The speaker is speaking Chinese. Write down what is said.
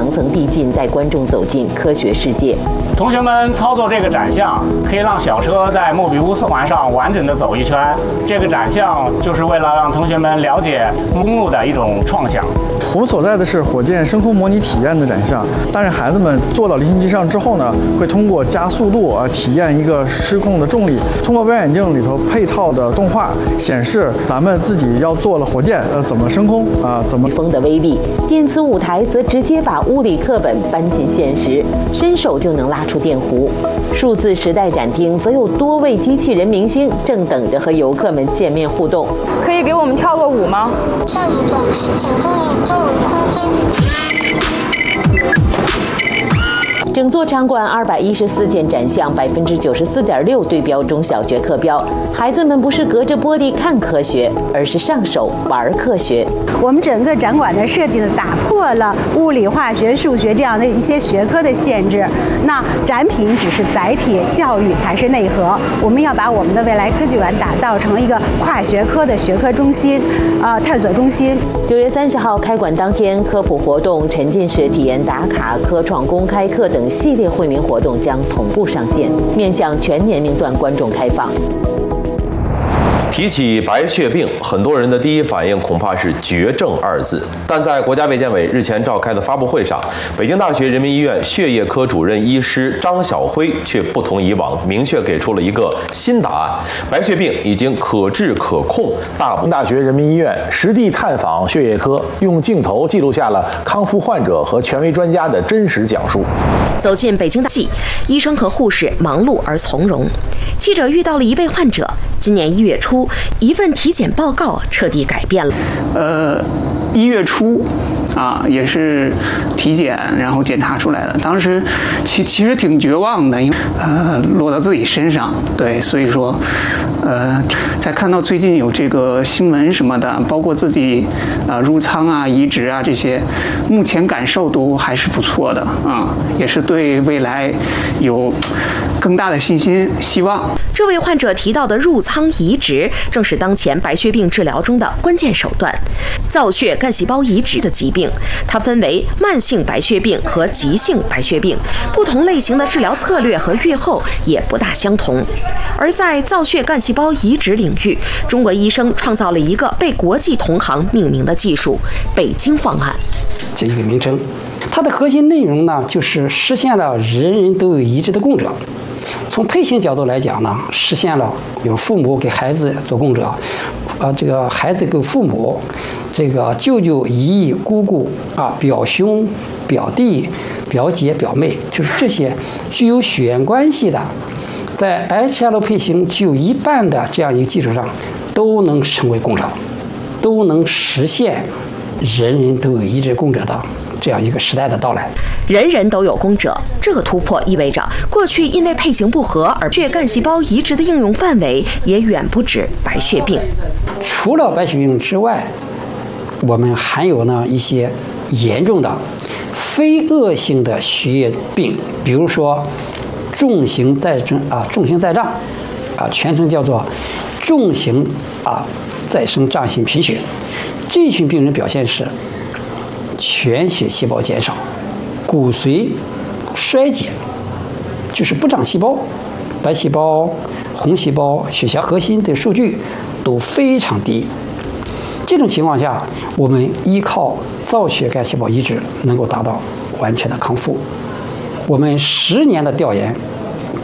层层递进，带观众走进科学世界。 同学们操作这个展项，可以让小车在莫比乌斯环上完整的走一圈。这个展项就是为了让同学们了解公路的一种创想。 我们所在的是火箭升空模拟体验的展项，但是孩子们坐到离心机上之后呢，会通过加速度体验一个失控的重力。通过 VR 眼镜里头配套的动画显示，咱们自己要做了火箭怎么升空怎么风的威力。电磁舞台则直接把物理课本搬进现实，伸手就能拉出电弧。数字时代展厅则有多位机器人明星正等着和游客们见面互动。 可以给我们跳个舞吗？ 下一段，请注意周围空间。 整座场馆214件展项，94.6%对标中小学课标。孩子们不是隔着玻璃看科学，而是上手玩科学。 我们整个展馆的设计呢，打破了物理、化学、数学这样的一些学科的限制。那展品只是载体，教育才是内核。我们要把我们的未来科技馆打造成一个跨学科的学科中心，探索中心。 9月30号开馆当天，科普活动、沉浸式体验打卡、科创公开课等系列惠民活动将同步上线，面向全年龄段观众开放。 提起白血病，很多人的第一反应恐怕是绝症2字。但在国家卫健委日前召开的发布会上，北京大学人民医院血液科主任医师张晓辉却不同以往，明确给出了一个新答案：白血病已经可治可控。 大学人民医院实地探访血液科，用镜头记录下了康复患者和权威专家的真实讲述。 走进北京大戏，医生和护士忙碌而从容。记者遇到了一位患者，今年1月初，一份体检报告彻底改变了。 1月初，也是体检，然后检查出来的。当时其实挺绝望的，因为落到自己身上，对，所以说，在看到最近有这个新闻什么的，包括自己入仓移植这些，目前感受都还是不错的也是对未来有更大的信心希望。 这位患者提到的入仓移植，正是当前白血病治疗中的关键手段。造血干细胞移植的疾病，它分为慢性白血病和急性白血病，不同类型的治疗策略和预后也不大相同。而在造血干细胞移植领域，中国医生创造了一个被国际同行命名的技术——北京方案。 这一个名称，它的核心内容呢，就是实现了人人都有移植的供者。从配型角度来讲呢，实现了有父母给孩子做供者，这个孩子给父母，这个舅舅、姨姨、姑姑表兄、表弟、表姐、表妹，就是这些具有血缘关系的，在 HL 配型具有一半的这样一个基础上，都能成为供者，都能实现人人都有移植供者的这样一个时代的到来。 人人都有供者，这个突破意味着过去因为配型不合而血干细胞移植的应用范围也远不止白血病。 除了白血病之外，我们还有呢一些严重的非恶性的血液病，比如说重型再障全称叫做重型再生障性贫血。这群病人表现是全血细胞减少，骨髓衰竭，就是不长细胞，白细胞、红细胞、血小核心的数据都非常低。这种情况下，我们依靠造血干细胞移植能够达到完全的康复。我们10年的调研